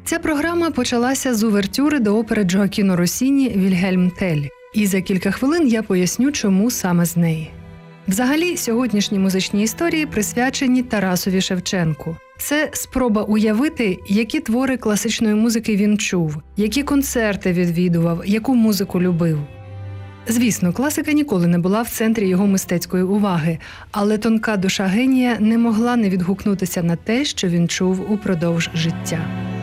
Ця програма почалася з увертюри до опери Джоакіно Россіні «Вільгельм Тель». І за кілька хвилин я поясню, чому саме з неї. Взагалі, сьогоднішні музичні історії присвячені Тарасові Шевченку. Це спроба уявити, які твори класичної музики він чув, які концерти відвідував, яку музику любив. Звісно, класика ніколи не була в центрі його мистецької уваги, але тонка душа генія не могла не відгукнутися на те, що він чув упродовж життя.